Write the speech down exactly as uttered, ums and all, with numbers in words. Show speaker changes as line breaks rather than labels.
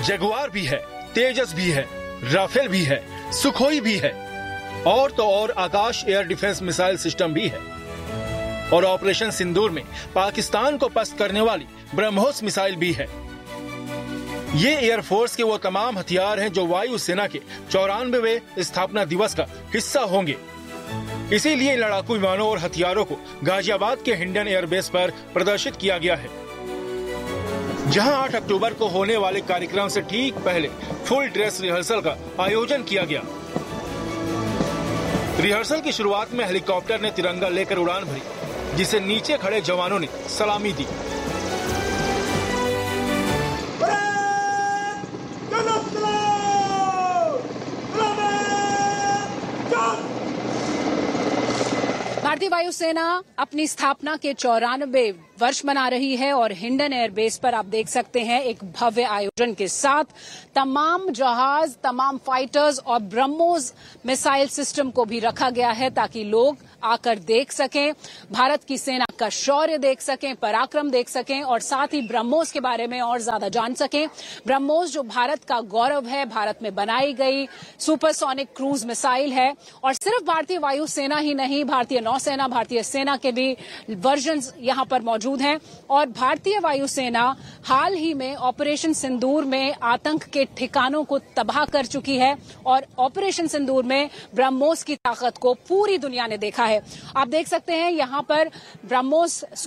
Jaguar भी है, तेजस भी है, राफेल भी है, सुखोई भी है और तो और आकाश एयर डिफेंस मिसाइल सिस्टम भी है। और ऑपरेशन सिंदूर में पाकिस्तान को पस्त करने वाली ब्रह्मोस मिसाइल भी है। ये एयरफोर्स के वो तमाम हथियार हैं जो वायु सेना के चौरानवे स्थापना दिवस का हिस्सा होंगे। इसीलिए लड़ाकू विमानों और हथियारों को गाजियाबाद के हिंडन एयरबेस पर प्रदर्शित किया गया है, जहां आठ अक्टूबर को होने वाले कार्यक्रम से ठीक पहले फुल ड्रेस रिहर्सल का आयोजन किया गया। रिहर्सल की शुरुआत में हेलीकॉप्टर ने तिरंगा लेकर उड़ान भरी, जिसे नीचे खड़े जवानों ने सलामी दी।
भारतीय वायुसेना अपनी स्थापना के चौरानवे वर्ष मना रही है और हिंडन एयरबेस पर आप देख सकते हैं एक भव्य आयोजन के साथ तमाम जहाज, तमाम फाइटर्स और ब्रह्मोस मिसाइल सिस्टम को भी रखा गया है ताकि लोग आकर देख सकें, भारत की सेना का शौर्य देख सकें, पराक्रम देख सकें और साथ ही ब्रह्मोस के बारे में और ज्यादा जान सकें। ब्रह्मोस जो भारत का गौरव है, भारत में बनाई गई सुपरसोनिक क्रूज मिसाइल है और सिर्फ भारतीय वायुसेना ही नहीं, भारतीय नौसेना, भारतीय सेना के भी वर्जन्स यहां पर मौजूद हैं। और भारतीय वायुसेना हाल ही में ऑपरेशन सिंदूर में आतंक के ठिकानों को तबाह कर चुकी है और ऑपरेशन सिंदूर में ब्रह्मोस की ताकत को पूरी दुनिया ने देखा है। आप देख सकते हैं यहां पर ब्रह्मोस